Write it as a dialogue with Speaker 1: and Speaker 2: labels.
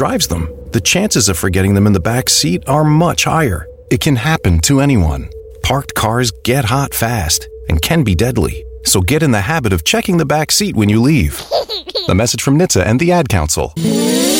Speaker 1: drives them, the chances of forgetting them in the back seat are much higher. It can happen to anyone. Parked cars get hot fast and can be deadly. So get in the habit of checking the back seat when you leave. A message from NHTSA and the Ad Council.